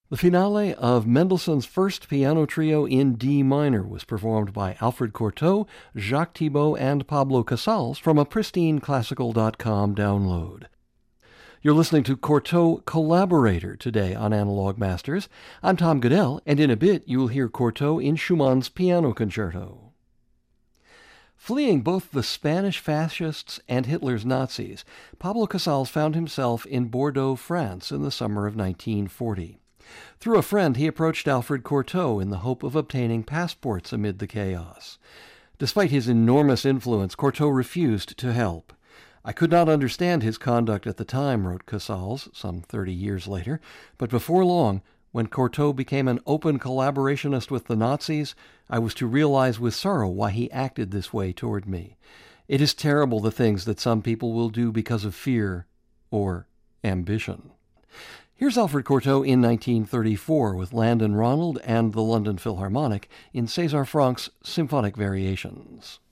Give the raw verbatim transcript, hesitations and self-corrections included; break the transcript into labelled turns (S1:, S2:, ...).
S1: The finale of Mendelssohn's First Piano Trio in D minor was performed by Alfred Cortot, Jacques Thibault, and Pablo Casals from a pristine classical dot com download. You're listening to Cortot Collaborator today on Analog Masters. I'm Tom Goodell, and in a bit you will hear Cortot in Schumann's Piano Concerto. Fleeing both the Spanish fascists and Hitler's Nazis, Pablo Casals found himself in Bordeaux, France in the summer of nineteen forty. Through a friend, he approached Alfred Cortot in the hope of obtaining passports amid the chaos. Despite his enormous influence, Cortot refused to help. I could not understand his conduct at the time, wrote Casals, some thirty years later, but before long, when Cortot became an open collaborationist with the Nazis, I was to realize with sorrow why he acted this way toward me. It is terrible the things that some people will do because of fear or ambition. Here's Alfred Cortot in nineteen thirty-four with Landon Ronald and the London Philharmonic in César Franck's Symphonic Variations.